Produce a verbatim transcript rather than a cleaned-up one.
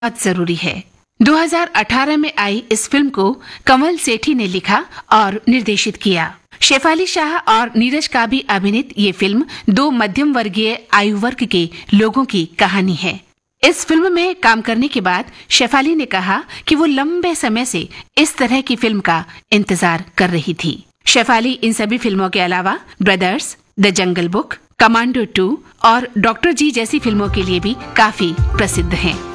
बहुत जरूरी है। दो हज़ार अठारह में आई इस फिल्म को कमल सेठी ने लिखा और निर्देशित किया। शेफाली शाह और नीरज का भी अभिनीत ये फिल्म दो मध्यम वर्गीय आयु वर्ग के लोगों की कहानी है। इस फिल्म में काम करने के बाद शेफाली ने कहा कि वो लंबे समय से इस तरह की फिल्म का इंतजार कर रही थी। शेफाली इन सभी फिल्मों के अलावा brothers, the jungle book, commando to और डॉक्टर जी जैसी फिल्मों के लिए भी काफी प्रसिद्ध हैं।